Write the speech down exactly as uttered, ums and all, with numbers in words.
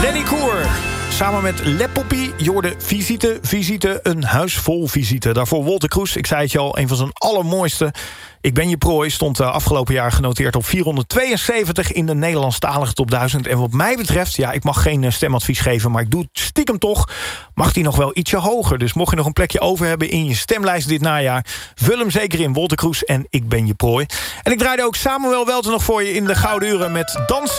Danny Koer. Samen met Le Poppy, je hoorde visite, visite, een huis vol visite. Daarvoor Wolter Kroes, ik zei het je al, een van zijn allermooiste. Ik ben je prooi, stond afgelopen jaar genoteerd op vierhonderdtweeënzeventig... in de Nederlandstalige top duizend. En wat mij betreft, ja, ik mag geen stemadvies geven... maar ik doe het stiekem toch, mag die nog wel ietsje hoger. Dus mocht je nog een plekje over hebben in je stemlijst dit najaar... vul hem zeker in, Wolter Kroes en Ik ben je prooi. En ik draaide ook Samuel Welten nog voor je in de Gouden Uren met Dansen